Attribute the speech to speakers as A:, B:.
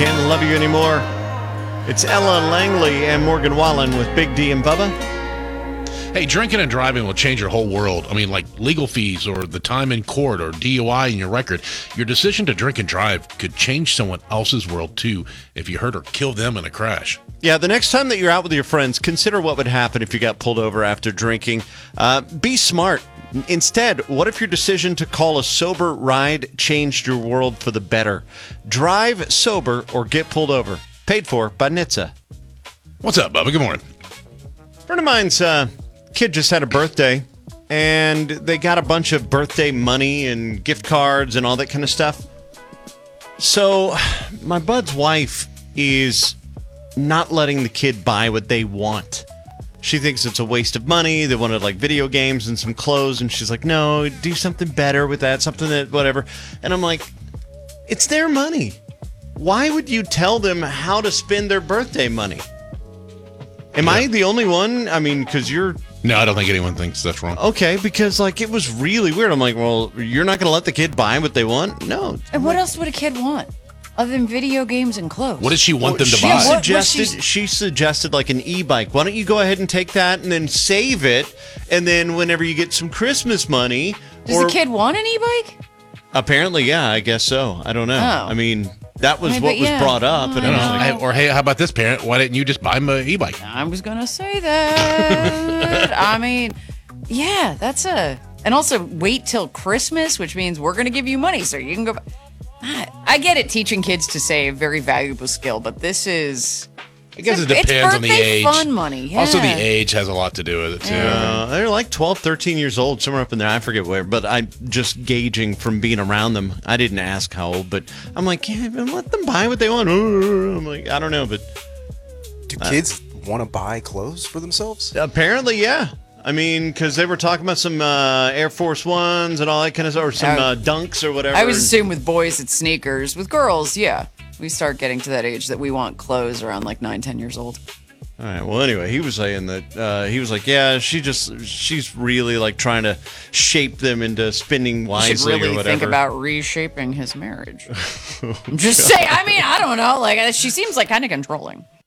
A: Can't Love You Anymore. It's Ella Langley and Morgan Wallen with Big D and Bubba.
B: Hey, drinking and driving will change your whole world. I mean, like legal fees or the time in court or DUI in your record. Your decision to drink and drive could change someone else's world, too, if you hurt or kill them in a crash.
A: Yeah, the next time that you're out with your friends, consider what would happen if you got pulled over after drinking. Be smart. Instead, what if your decision to call a sober ride changed your world for the better? Drive sober or get pulled over. Paid for by NHTSA.
B: What's up, Bubba? Good morning.
A: A friend of mine's kid just had a birthday, and they got a bunch of birthday money and gift cards and all that kind of stuff. So my bud's wife is not letting the kid buy what they want. She thinks it's a waste of money. They wanted like video games and some clothes, and she's like, no, do something better with that, something that whatever. And I'm like, it's their money. Why would you tell them how to spend their birthday money? Am I the only one? I mean, because you're...
B: No, I don't think anyone thinks that's wrong.
A: Okay, because like it was really weird. I'm like, well, you're not going to let the kid buy what they want? No.
C: And what else would a kid want other than video games and clothes?
B: What does she want them to
A: She
B: buy?
A: she suggested like an e-bike. Why don't you go ahead and take that and then save it, and then whenever you get some Christmas money...
C: Does the kid want an e-bike?
A: Apparently, yeah, I guess so. I don't know.
C: Oh.
A: I mean... That was what was brought up. And I was like,
B: Or, hey, how about this, parent? Why didn't you just buy him an e-bike?
C: I was going to say that. I mean, yeah, that's a... And also, wait till Christmas, which means we're going to give you money so you can go... I get it, teaching kids to save, very valuable skill, but this is...
B: I guess it depends on the age.
C: It's fun money, yeah.
B: Also, the age has a lot to do with it, too.
A: They're like 12, 13 years old, somewhere up in there. I forget where, but I'm just gauging from being around them. I didn't ask how old, but I'm like, yeah, let them buy what they want. I'm like, I don't know, but...
D: Do kids want to buy clothes for themselves?
A: Apparently, yeah. I mean, because they were talking about some Air Force Ones and all that kind of stuff, or some Dunks or whatever.
C: I would assume with boys it's sneakers. With girls, yeah. We start getting to that age that we want clothes around like 9, 10 years old.
A: All right. Well, anyway, he was saying that he was like, yeah, she's really like trying to shape them into spending wisely
C: should really
A: or whatever.
C: think about reshaping his marriage. I'm just saying. I mean, I don't know. Like, she seems like kind of controlling.